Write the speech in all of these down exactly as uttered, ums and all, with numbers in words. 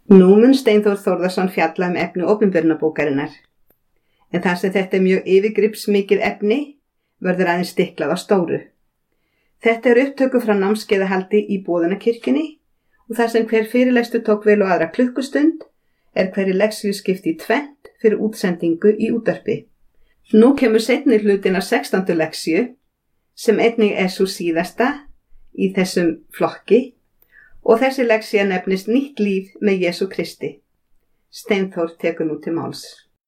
Nú mun Steinþór Þórðarson fjalla um efni opinberunarbókarinnar, en þar sem þetta er mjög yfirgripsmikið efni verður aðeins stiklað á stóru. Þetta er upptöku frá námskeiðahaldi í Boðunarkirkjunni og þar sem hver fyrirlestur tók vel og aðra klukkustund er hverri leksíu skipt í tvennt fyrir útsendingu í útvarpi. Nú kemur seinni hlutin af sextándu leksíu sem einnig er sú síðasta í þessum flokki og þessi leksía nefnist Nýtt líf með Jesú Kristi. Steinþór tekur nú til máls.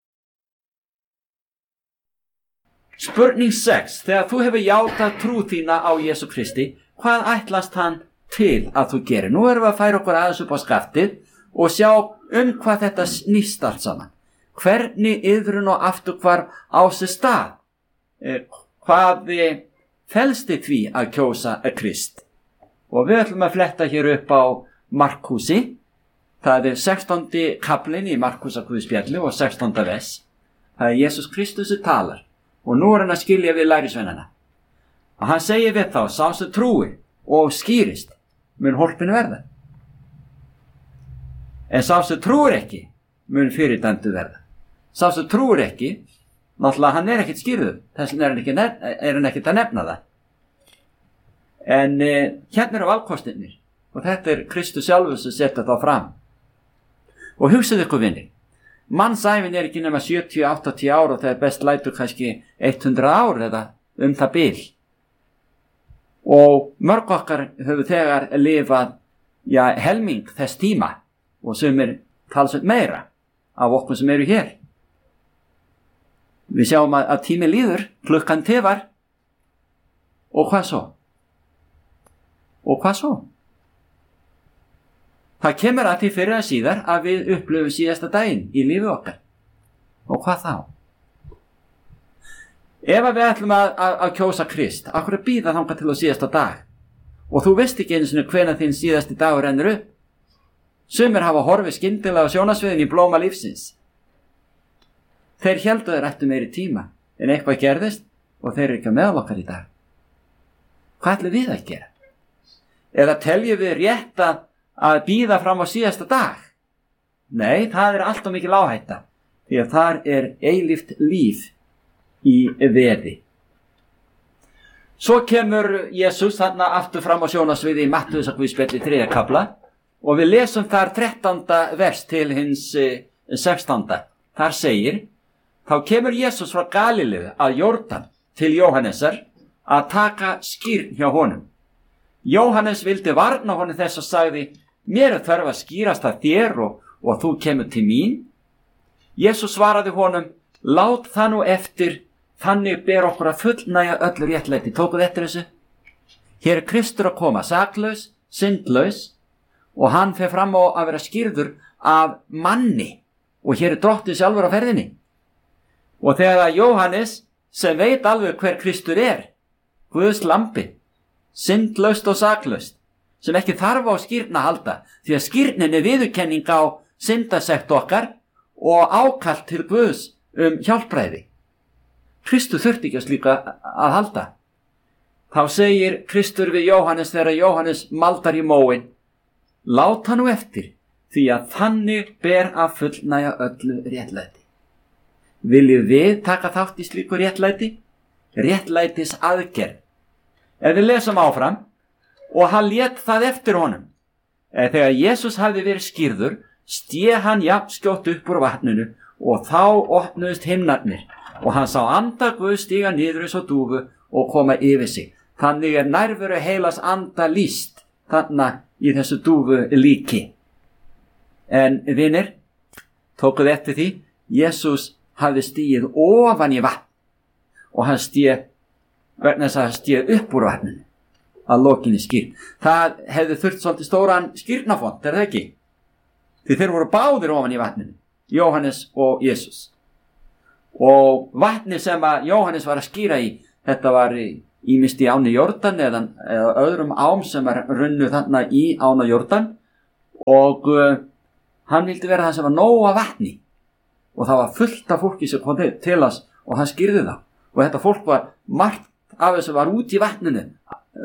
Spurning sex. Þegar þú hefur játað trú þína á Jesú Kristi, hvað ætlast hann til að þú gerir? Nú erum við að færa okkur aðeins upp á skaftið og sjá um hvað þetta snýst allt saman. Hvernig iðrun og afturhvarf á sér stað? Eh, hvað felst í því að kjósa Krist? Og við ætlum að fletta hér upp á Markúsi. Það er sextándi kaplinn í Markúsarguðspjalli og sextánda vers. Það er Jesús Kristus sem talar. Og nú er hann að skilja við lærisveinana. Og hann segir við þá, sá sem trúi og skýrist, mun hólpin verða. En sá sem trúir ekki, mun fyrirdæmdur verða. Sá sem trúir ekki, náttúrulega hann er ekkert skýrður, þess vegna er hann ekki, er hann ekkert að nefna það. En eh, hérna eru valkostirnir og þetta er Kristus sjálfur sem setja þá fram. Og hugsaðu ykkur vinir, mannsævin er ekki nema sjötíu til áttatíu ár og það er best lætur kannski hundrað ár eða um það bil. Og mörg okkar höfum þegar lifað ja, helming þess tíma og sem er talsveit meira af okkur sem eru hér. Við sjáum að, að tími líður, klukkan tifar og hvað svo? Og hvað svo? Það kemur að því fyrir að síðar að við upplöfum síðasta daginn í lífi okkar. Og hvað þá? Ef við ætlum að, að, að kjósa Krist, akkur að bíða þangað til á síðasta dag. Og þú veist ekki einu sinni hvenær þinn síðasti dagur rennur upp. Sumir hafa horfið skyndilega á sjónasviðin í blóma lífsins. Þeir héldu þeir ættu meiri tíma, en eitthvað gerðist og þeir eru ekki meðal okkar í dag. Hvað ætlum við að gera? Eða teljum við rétt að, að bíða fram á síðasta dag? Nei, það er alltaf mikil áhætta, því að þar er eilíft líf í veði. Svo kemur Jesús þarna aftur fram á sjónasviði í Mattheusarguðspjalli þriðja kafla og við lesum þar þrettánda vers til hins eh, sextánda. Þar segir, þá kemur Jesús frá Galileu að Jórdan til Jóhannesar að taka skírn hjá honum. Jóhannes vildi varna honum þess og sagði, mér er þörf að skýrast að þér og, og þú kemur til mín. Jesús svaraði honum, lát það nú eftir, þannig ber okkur að fullnægja öllu réttlæti. Tókuð eftir þessu? Hér er Kristur að koma, saklaus, syndlaus og hann fer fram á að vera skýrður af manni og hér er drottinn sjálfur á ferðinni. Og þegar að Jóhannes sem veit alveg hver Kristur er, Guðs lambi, syndlaust og saklaust, sem ekki þarf á skírn að halda, því að skírnin er viðurkenning á syndasekt okkar og ákall til Guðs um hjálpræði. Kristur þurfti ekki að slíka að halda. Þá segir Kristur við Jóhannes þegar Jóhannes maldar í móin, láta nú eftir, því að þannig ber að fullnægja öllu réttlæti. Viljum við taka þátt í slíku réttlæti? Réttlætis aðgerð. Ef við lesum áfram, og hann lét það eftir honum. Þegar Jesús hafði verið skírður, sté hann jafn skjótt upp úr vatninu og þá opnuðust himnarnir og hann sá anda Guðs stíga niður eins og dúfu og koma yfir sig. Þannig er nærveru heilas anda lýst þarna í þessu dúfu líki. En vinir, tókuð eftir því, Jesús hafði stíið ofan í vatn og hann stíð vegna þess að hann stíð upp úr vatninu að lokinni skírn. Það hefði þurft svolítið stóran skírnafont, er það ekki? Því þeir voru báðir ofan í vatninu, Jóhannes og Jesús. Og vatni sem að Jóhannes var að skýra í, þetta var ýmist í áni Jórdan eða, eða öðrum ám sem var runnu þarna í ána Jórdan og uh, hann vildi vera það sem var nóg af vatni og það var fullt af fólki sem kom til, til hans og hann skýrði það og þetta fólk var margt af þessu var út í vatninu,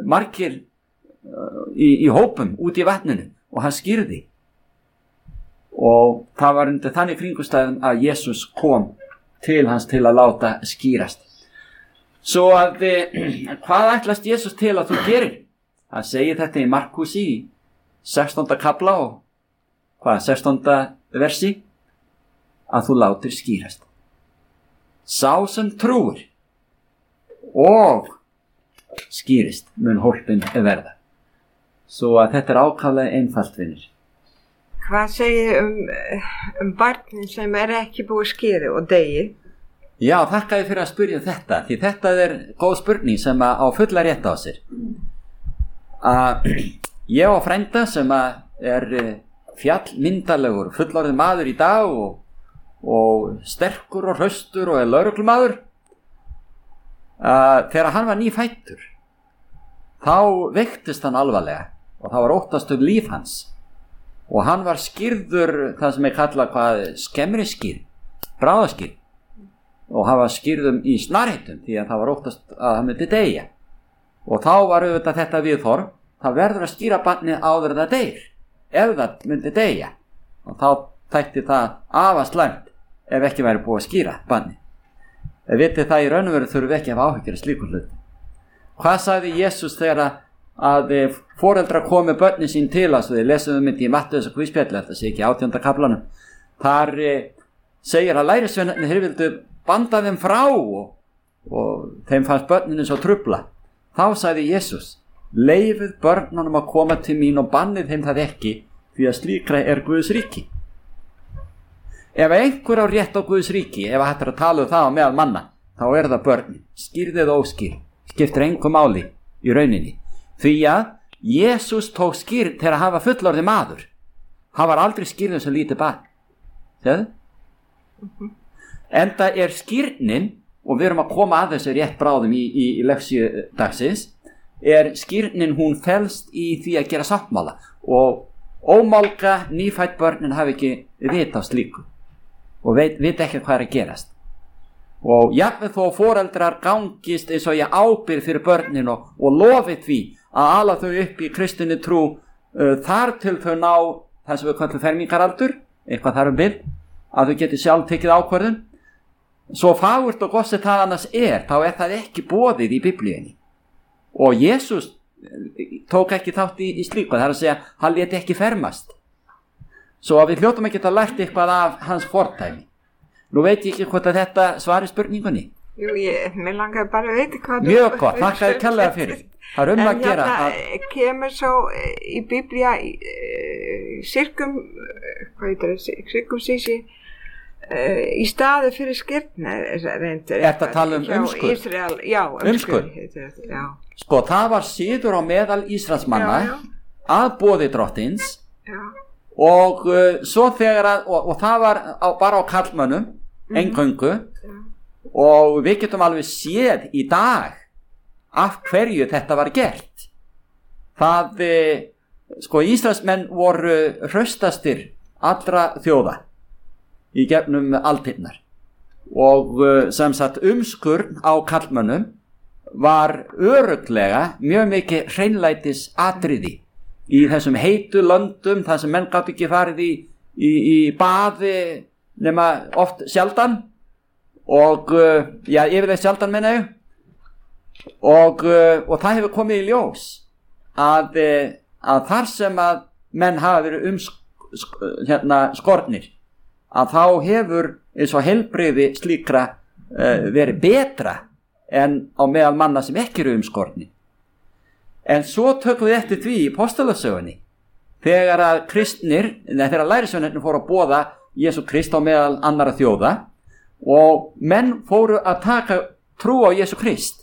margir uh, í, í hópum út í vatninu og hann skýrði og það var undir þannig kringumstæðum að Jesús kom til hans til að láta skýrast. Svo að hvað ætlast Jesús til að þú gerir? Það segir þetta í Markús í sextánda kafla og hvað, sextánda versi, að þú látir skýrast. Sá sem trúir og skýrist mun hólpin verða. Svo að þetta er ákaflega einfalt, vinir. Hvað segir um, um barnin sem er ekki búið skýri og degi? Já, þakka þér fyrir að spyrja þetta, því þetta er góð spurning sem að á fulla rétt á sér. Að ég á frænda sem að er fjallmyndalegur, fullorðinn maður í dag og, og sterkur og hraustur og er lögreglumaður. Að þegar hann var nýfættur, þá veiktist hann alvarlega og það var óttast um líf hans. Og hann var skýrður, það sem er kallað hvað, skemmri skýr, bráðaskýr. Og hann var skýrðum í snarheitum því að það var óttast að hann myndi deyja. Og þá var auðvitað þetta viðhorf, það verður að skýra barnið áður en það deyr, ef það myndi deyja. Og þá þætti það afar slæmt ef ekki væri búið að skýra barnið. Ef vitið það í raun og veru þurfum við ekki að hafa áhyggjur af slíkum hlutum. Hvað sagði Jesús þegar að foreldrar komu börnin sín til hans, og þið lesum um þetta í Mattheusar guðspjalli, þetta sé ekki átjánda kaflanum. Þar e, segir að lærisveinarnir þeir vildu banda þeim frá og, og þeim fannst börninu svo trufla. Þá sagði Jesús, leifið börnunum að koma til mín og bannið þeim það ekki, því að slíkra er Guðs ríki. Ef einhver á rétt á Guðs ríki, ef hættir að tala um það á meðal manna, þá er það börnin, skýrðið og óskýr, skiptir engu máli í rauninni. Því að Jesús tók skýrn til að hafa fullorðið maður. Hann var aldrei skýrðum sem lítið barn. Þegar? Mm-hmm. Enda er skýrnin, og við erum að koma að þessu rétt bráðum í, í, í leksíu dagsins, er skýrnin, hún felst í því að gera sáttmála. Og ómálga nýfætt börnin hafi ekki vit á slíku. Og veit, veit ekki hvað er að gerast. Og jafnvel þó foreldrar gangist eins og ég ábyrgð fyrir börnin og, og lofi því að ala þau upp í kristinni trú uh, þar til þau ná það sem við kallum fermingaraldur, eitthvað þar um bil, að þau geti sjálf tekið ákvörðun. Svo fagurt og gott sem það annars er, þá er það ekki boðið í Biblíunni. Og Jesús tók ekki þátt í, í slíku, það er að segja, hann lét ekki fermast. Svo að við hljótum ekki að lært eitthvað af hans fordæmi. Nú veit ég ekki hvort að þetta svari spurningunni. Jú, ég, mér langar bara að veita hvað... Mjög gott, þakka þér kærlega fyrir. Það er um að gera... En hérna kemur svo í Biblía í uh, sirkum, hvað heitir það, sirkum sísi, uh, í staði fyrir skýrna reyndir. Er þetta að tala um umskurð? Ísrael, já, umskurð. Umskurð? Já. Sko, það var síður á meðal Ísraelsmanna að boði drottins. Já. Og uh, svo þegar að, og, og það var á, bara á karlmönnum, mm-hmm. eingöngu, yeah. Og við getum alveg séð í dag af hverju þetta var gert. Það, uh, sko, Ísraelsmenn voru hraustastir allra þjóða í gegnum aldirnar. Og uh, sem sagt umskurn á karlmönnum var örugglega mjög mikið hreinlætis atriði. Í þessum heitu löndum, þar sem menn gátt ekki farið í, í, í baði nema oft sjaldan og, já, yfirleitt sjaldan menna ég og, og það hefur komið í ljós að, að þar sem að menn hafa verið um hérna, skornir, að þá hefur eins og heilbrigði slíkra uh, verið betra en á meðal manna sem ekki eru umskornir. En svo tökum við eftir því í Póstlasögunni, þegar að kristnir, neða þegar lærisveinarnir fóru að boða Jesú Krist á meðal annara þjóða og menn fóru að taka trú á Jesú Krist,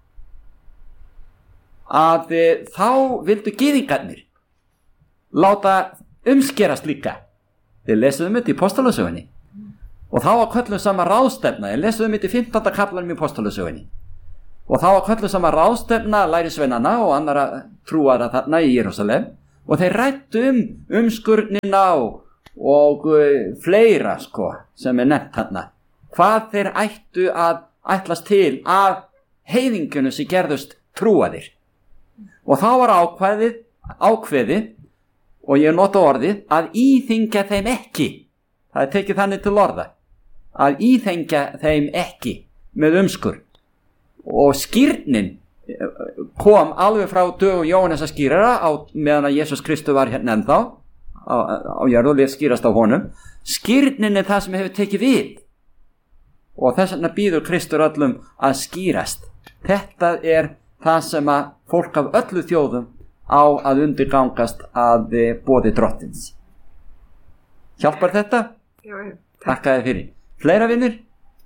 að e, þá vildu gyðingarnir láta umskerast líka. Við lesum þetta í Póstlasögunni og þá var kölluð sama ráðstefna, við lesum þetta í fimmtánda kaflanum í Póstlasögunni. Og þá var kölluð sama ráðstefna lærisveinana og annara trúara þarna í Jerúsalem og þeir ræddu um umskurnina og, og uh, fleira sko sem er nefnt þarna. Hvað þeir ættu að ætlast til af heiðingjunum sem gerðust trúaðir. Og þá var ákveðið, ákveðið og ég nota orðið, að íþyngja þeim ekki. Það er tekið þannig til orða. Að íþyngja þeim ekki með umskur. Og skírnin kom alveg frá dögum Jóhannesar skírara á meðan að Jesús Kristur var hérna ennþá á, á jörðu og lét skýrast á honum. Skírnin er það sem hefur tekið við og þess vegna býður Kristur öllum að skýrast. Þetta er það sem að fólk af öllu þjóðum á að undirgangast að boði drottins. Hjálpar þetta? Já, já. Takk að þið fyrir. Fleira vinir?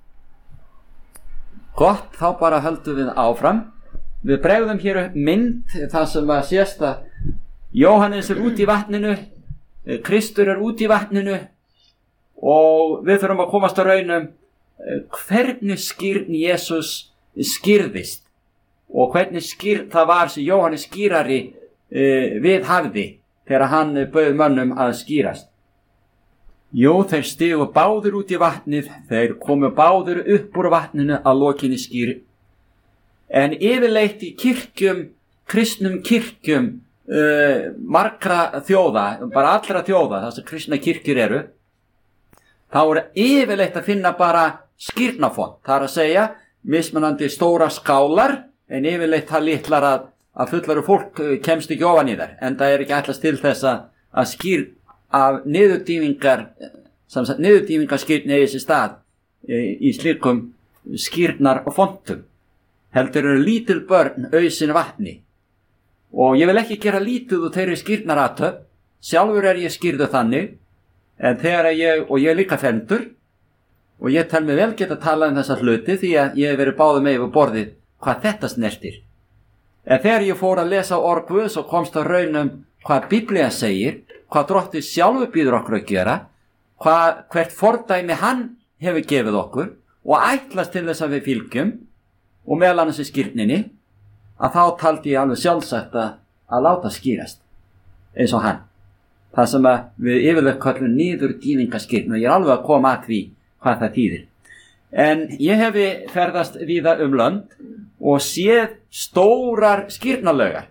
Gott, þá bara höldum við áfram. Við bregðum hér upp mynd það sem að sést að Jóhannes er út í vatninu, Kristur er út í vatninu og við þurfum að komast á raunum hvernig skírn Jesús skýrðist og hvernig skýrn það var sem Jóhannes skýrari uh, við hafði þegar hann bauð mönnum að skýrast. Jú, þeir stigu báður út í vatnið, þeir komu báður upp úr vatninu að lokinni skýr. En yfirleitt í kirkjum, kristnum kirkjum, uh, margra þjóða, bara allra þjóða, það sem kristna kirkjur eru, þá er yfirleitt að finna bara skýrnafont. Það er að segja, mismunandi stóra skálar, en yfirleitt það litlar að, að fullaru fólk kemst ekki ofan í þær. En það er ekki ætlast til þess að, að skýr af niðurdýfingar, samsagt niðurdýfingarskýrn eigi sér stað e, í slíkum skýrnar og fontum. Heldur eru lítil börn auðsin vatni. Og ég vil ekki gera lítið úr þeirri skýrnaratöp, sjálfur er ég skýrðu þannig, en þegar ég, og ég er líka fendur, og ég tel mig vel geta að tala um þessa hluti því að ég hef verið báðum með yfir borðið hvað þetta snertir. En þegar ég fór að lesa orð Guðs og komst á raunum hvað Biblía segir, hvað Drottinn sjálfur býður okkur að gera, hvað, hvert fordæmi hann hefur gefið okkur og ætlast til þess að við fylgjum og meðal annars í skýrninni, að þá taldi ég alveg sjálfsagt að, að láta skýrast eins og hann. Það sem að við yfirleitt kallum niður dýningaskýrn og ég er alveg að koma að því hvað það þýðir. En ég hefi ferðast víða um lönd og séð stórar skýrnalaugar.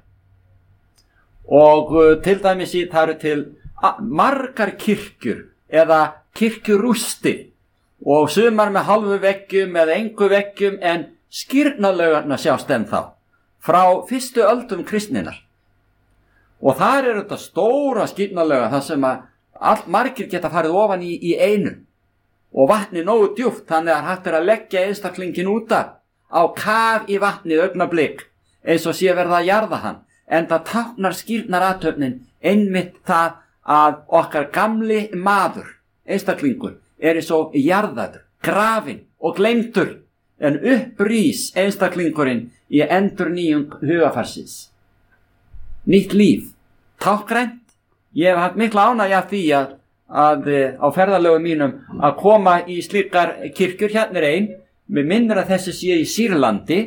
Og uh, til dæmis í það eru til margar kirkjur eða kirkjurústi og sumar með halvu veggjum eða engu veggjum en skýrnalaugarna sjást ennþá frá fyrstu öldum kristninnar. Og þar eru þetta stóra skýrnalaugar þar sem að all margir geta farið ofan í, í einu og vatni nógu djúpt þannig að hægt er að leggja einstaklingin út af á kaf í vatnið augnablik eins og sé verða að jarða hann. En það táknar skýrnarathöfnin einmitt það að okkar gamli maður, einstaklingur, er eins og jarðaður, grafinn og gleymdur, en upprís einstaklingurinn í endurnýjung hugafarsins. Nýtt líf, tákgrænt. Ég hef haft mikla ánægju af því að, að á ferðalögum mínum að koma í slíkar kirkjur, hérna er ein, með minnir að þessi sé í Sýrlandi,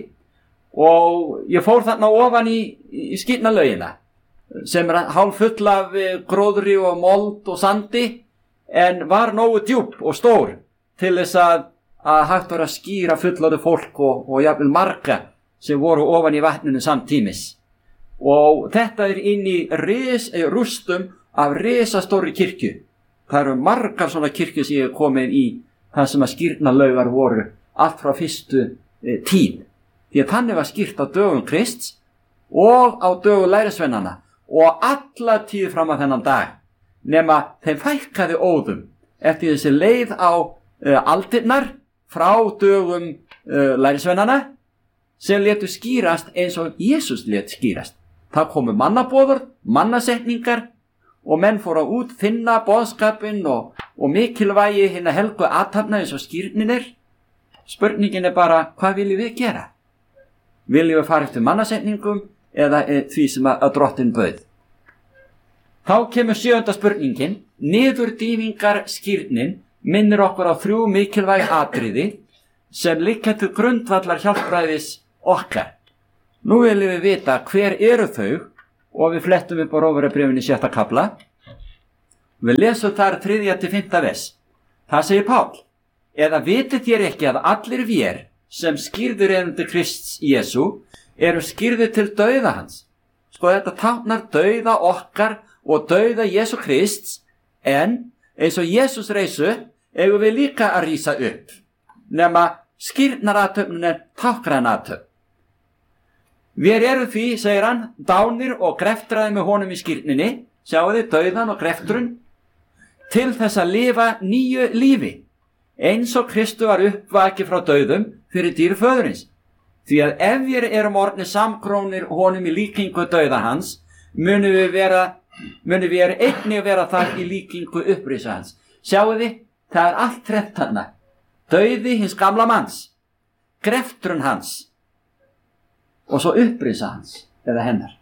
og ég fór þarna ofan í, í skýrnalaugina sem er hálf full af gróðri og mold og sandi en var nógu djúp og stór til þess að, að hægt var að skýra fullorðu fólk og, og jafnvel marga sem voru ofan í vatninu samtímis. Og þetta er inn í ris, rústum af risastóri kirkju. Það eru margar svona kirkju sem ég hef komið í það sem að skýrnalaugar voru allt frá fyrstu e, tíð. Því að þannig var skýrt á dögum Krists og á dögum lærisveinanna og alla tíð fram að þennan dag nema þeim fækkaði óðum eftir þessi leið á uh, aldirnar frá dögum uh, lærisveinanna sem létu skýrast eins og Jesús lét skýrast. Það komu mannaboður, mannasetningar og menn fóru að útfinna boðskapinn og, og mikilvægi hinna helgu athafna eins og skýrnin er. Spurningin er bara, hvað viljum við gera? Viljum við fara eftir mannasetningum eða því sem að, að Drottinn bauð? Þá kemur sjöunda spurningin. Niðurdýfingar skýrnin minnir okkur á þrjú mikilvæg atriði sem liggja til grundvallar hjálpræðis okkar. Nú viljum við vita hver eru þau og við flettum upp á Rómverjabréfinu sjötta kafla. Við lesum þar þriðja til fimmta vers. Það segir Pál: Eða vitið þér ekki að allir vér sem skýrður erum til Krists Jesú eru skýrður til dauða hans. Sko þetta táknar dauða okkar og dauða Jesú Krists, en eins og Jesús reisu eigum við líka að rísa upp, nema skírnarathöfnin er táknrænathöfn. Við erum því, segir hann, dánir og greftraði með honum í skírninni, sjáu þið dauðan og greftrun, til þess að lifa nýju lífi, eins og Kristu var uppvakið frá dauðum fyrir dýr föðurins. Því að ef við erum orðnir samkrónir honum í líkingu dauða hans, munum við vera, munum við einnig vera þar í líkingu upprisa hans. Sjáu þið, það er allt þrennt þarna. Dauði hins gamla manns, greftrun hans og svo upprisa hans eða hennar.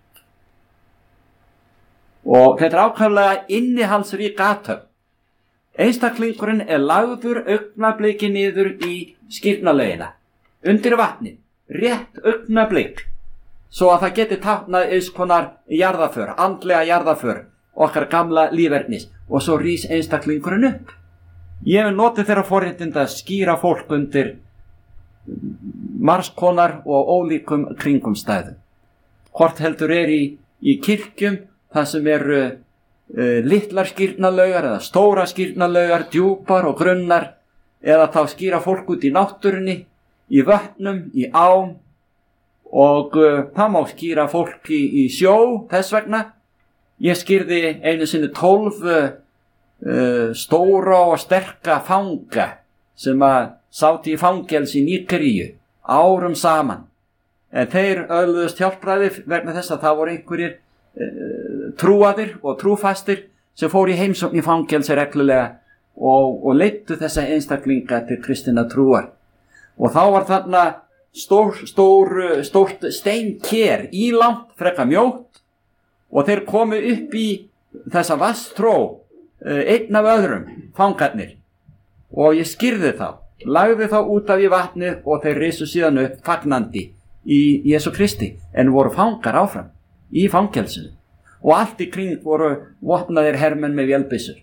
Og þetta er ákaflega innihaldsrík athöfn. Einstaklingurinn er lagður augnabliki niður í skírnarlaugina, undir vatni, rétt augnablik, svo að það geti táknað eins konar jarðaför, andlega jarðaför, okkar gamla lífernis, og svo rís einstaklingurinn upp. Ég vil noti þeirra forréttinda að skýra fólk undir margskonar og ólíkum kringumstæðum. Hvort heldur er í, í kirkjum, það sem eru Uh, litlar skírnarlaugar eða stóra skírnarlaugar, djúpar og grunnar, eða þá skýra fólk út í náttúrunni, í vötnum, í ám, og uh, það má skýra fólk í, í sjó. Þess vegna ég skýrði einu sinni tólf uh, stóra og sterka fanga sem að sátu í fangelsi í Nígeríu árum saman, en þeir öðluðust hjálpræði vegna þess að það voru einhverjir trúaðir og trúfastir sem fór í heimsókn í fangelsi reglulega og, og leiddu þessa einstaklinga til kristinna trúar. Og þá var þarna stór, stór, stórt steinker, ílangt, frekar mjótt, og þeir komu upp í þessa vatnstró, einn af öðrum, fangarnir, og ég skýrði þá, lagði þá út af í vatnið og þeir risu síðan upp fagnandi í Jesú Kristi, en voru fangar áfram í fangelsinu, og allt í kring voru vopnaðir hermenn með vélbyssur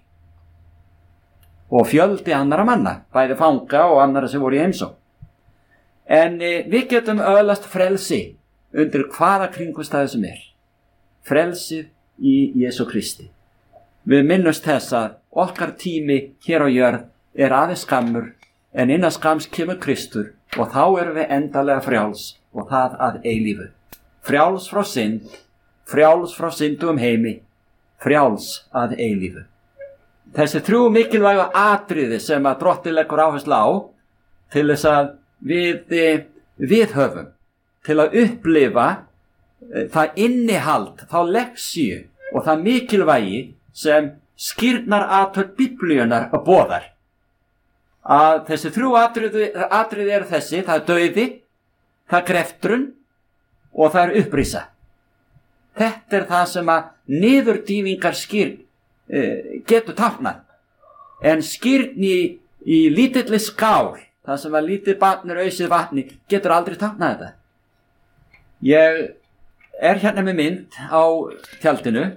og fjöldi annara manna, bæði fanga og annara sem voru í heimsókn. En e, við getum öðlast frelsi undir hvaða kringumstæðu sem er, frelsið í Jesú Kristi. Við minnumst þess að okkar tími hér á jörð er aðeins skammur, en innan skams kemur Kristur, og þá erum við endalega frjáls, og það að eilífu. Frjáls frá synd, frjáls frá syndugum heimi, frjáls að eilífu. Þessi þrjú mikilvægu atriði sem að Drottinn leggur áherslu á til þess að við, við höfum, til að upplifa það innihald, þá leksíu og það mikilvægi sem skírnarathöfn Biblíunnar boðar. Að þessi þrjú atriði, atriði eru þessi, það er dauði, það er greftrun og það er upprisa. Þetta er það sem að niðurdýfingar skýrn eh, getur táknað. En skýrn í, í lítilli skál, það sem að lítið barn er ausið vatni, getur aldrei táknað þetta. Ég er hérna með mynd á tjaldinu.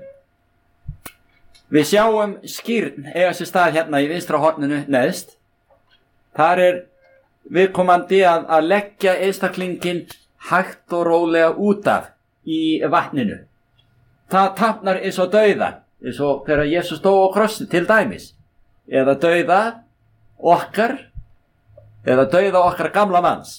Við sjáum skýrn eiga sér stað hérna í vinstra horninu neðst. Þar er viðkomandi að, að leggja einstaklingin hægt og rólega út af í vatninu. Það táknar eins og dauða, eins og þegar Jesús dó á krossi til dæmis, eða dauða okkar, eða dauða okkar gamla manns.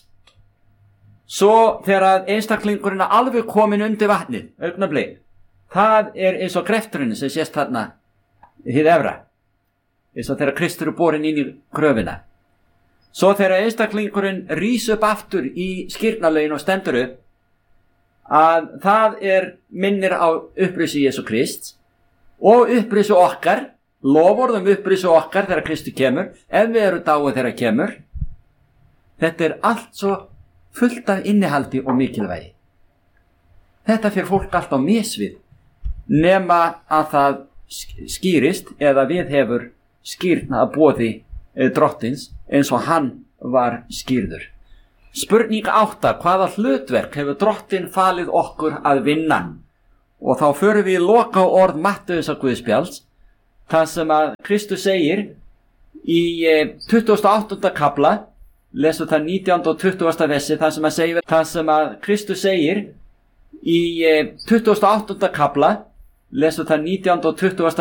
Svo þegar einstaklingurinn er alveg komin undir vatnið, augnablik, það er eins og grefturinn sem sést þarna hið efra, eins og þegar Kristur er borin inn í gröfina. Svo þegar einstaklingurinn rís upp aftur í skírnarlaugin og stendur upp, að það er minnir á upprisu Jesú Krist og upprisu okkar, loforðum upprisu okkar þegar Kristi kemur, ef við erum dáið þegar kemur. Þetta er allt svo fullt af innihaldi og mikilvægi. Þetta fyrir fólk allt á misvið, nema að það skýrist eða við hefur skýrna að boði Drottins eins og hann var skýrður. Spurning átta, hvaða hlutverk hefur Drottinn falið okkur að vinna? Og þá förum við í loka orð Mattheusar Guðspjalls, það sem að Kristus segir í tuttugasta og áttunda kafla, lesum það nítjánda og tuttugasta versi, það sem að segir, það sem að Kristus segir í tuttugasta og áttunda kafla, lesum það nítjánda og tuttugasta